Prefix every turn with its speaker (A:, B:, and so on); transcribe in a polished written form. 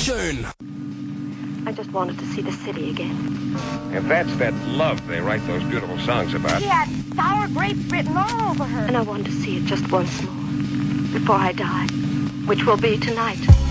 A: schön.
B: I just wanted to see the city again.
C: If that's that love they write those beautiful songs about.
B: She had sour grapes written all over her. And I wanted to see it just once more before I die, which will be tonight.